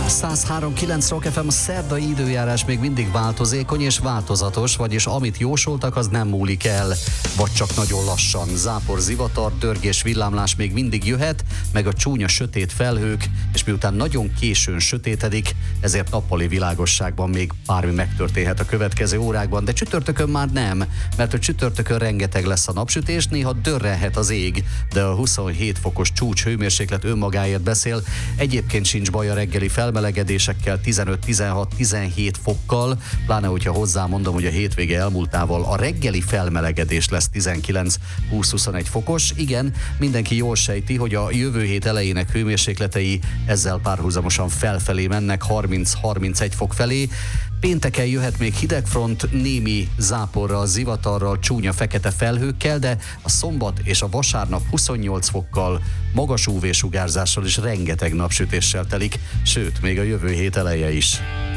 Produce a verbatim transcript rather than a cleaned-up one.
száz három kilenc Rock ef em, a szerdai időjárás még mindig változékony és változatos, vagyis amit jósoltak, az nem múlik el, vagy csak nagyon lassan. Zápor, zivatar, dörgés, villámlás még mindig jöhet, meg a csúnya sötét felhők, és miután nagyon későn sötétedik, ezért nappali világosságban még bármi megtörténhet a következő órákban, de csütörtökön már nem, mert a csütörtökön rengeteg lesz a napsütés, néha dörrenhet az ég, de a huszonhét fokos csúcs hőmérséklet önmagáért beszél. Egyébként sincs baj a reggeli felmelegedésekkel, tizenöt, tizenhat, tizenhét fokkal, pláne hogyha hozzámondom, hogy a hétvége elmúltával a reggeli felmelegedés lesz tizenkilenc, húsz, huszonegy fokos. Igen, mindenki jól sejti, hogy a jövő hét elejének hőmérsékletei ezzel párhuzamosan felfelé mennek, harminc, harmincegy fok felé. Pénteken jöhet még hidegfront, némi záporral, zivatarral, csúnya fekete felhőkkel, de a szombat és a vasárnap huszonnyolc fokkal, magas ú vé-sugárzással és rengeteg napsütéssel telik, sőt, még a jövő hét eleje is.